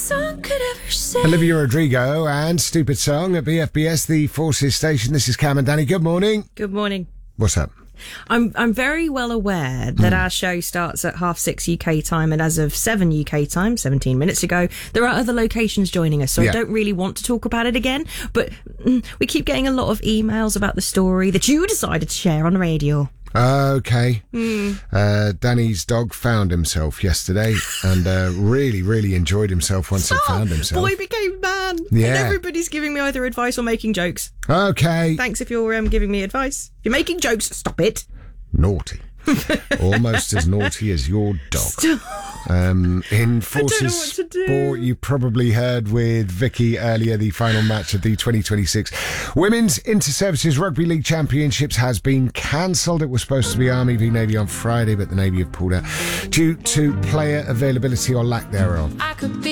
song could ever say. Olivia Rodrigo and Stupid Song at BFBS, the Forces station. This is Cam and Danny. Good morning. Good morning. What's up? I'm very well aware that our show starts at 6:30 UK time, and as of 7 UK time, 17 minutes ago, there are other locations joining us, so Yeah. I don't really want to talk about it again, but we keep getting a lot of emails about the story that you decided to share on the radio. Okay. Danny's dog found himself yesterday and really enjoyed himself once he found himself. Boy became man. Yeah. And everybody's giving me either advice or making jokes. Okay. Thanks if you're giving me advice. If you're making jokes, stop it. Naughty. Almost as naughty as your dog. In Forces what to do. Sport, you probably heard with Vicky earlier the final match of the 2026 Women's Inter-Services Rugby League Championships has been cancelled. It was supposed to be Army v Navy on Friday, but the Navy have pulled out due to player availability or lack thereof. I could be